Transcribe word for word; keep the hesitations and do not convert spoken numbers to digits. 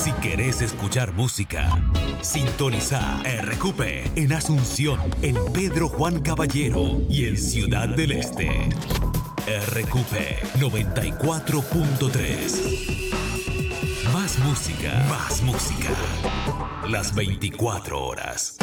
Si querés escuchar música, sintoniza R Q P en Asunción, en Pedro Juan Caballero y en Ciudad del Este. R Q P noventa y cuatro punto tres. Más música, más música. Las veinticuatro horas.